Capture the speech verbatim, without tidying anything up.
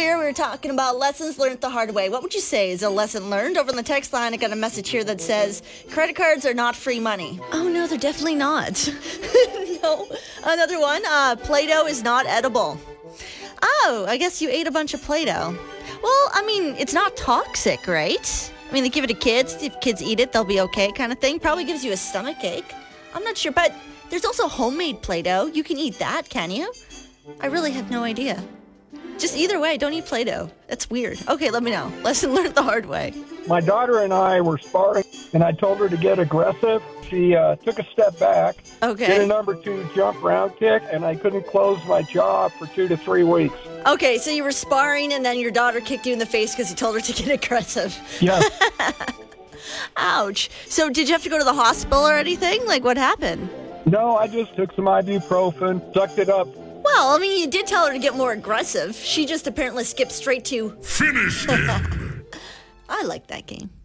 earlier we were talking about lessons learned the hard way. What would you say is a lesson learned? Over on the text line, I got a message here that says, credit cards are not free money. Oh, no, they're definitely not. No. Another one, uh, Play-Doh is not edible. Oh, I guess you ate a bunch of Play-Doh. Well, I mean, it's not toxic, right? I mean, they give it to kids. If kids eat it, they'll be okay kind of thing. Probably gives you a stomach ache. I'm not sure, but there's also homemade Play-Doh. You can eat that, can you? I really have no idea. Just either way, don't eat Play-Doh. That's weird. Okay, let me know. Lesson learned the hard way. My daughter and I were sparring, and I told her to get aggressive. She uh, took a step back, Okay. did a number two jump round kick, and I couldn't close my jaw for two to three weeks. Okay, so you were sparring, and then your daughter kicked you in the face because you told her to get aggressive. Yes. Ouch. So did you have to go to the hospital or anything? Like, what happened? No, I just took some ibuprofen, sucked it up. Well, I mean, you did tell her to get more aggressive. She just apparently skipped straight to... Finish him! I like that game.